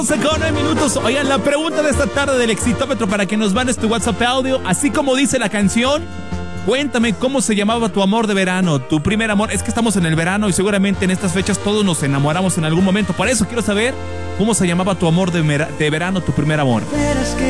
Con 9 minutos. Oigan, la pregunta de esta tarde del Exitómetro para que nos mandes tu WhatsApp audio, así como dice la canción. Cuéntame cómo se llamaba tu amor de verano, tu primer amor. Es que estamos en el verano y seguramente en estas fechas todos nos enamoramos en algún momento. Por eso quiero saber cómo se llamaba tu amor de verano, tu primer amor.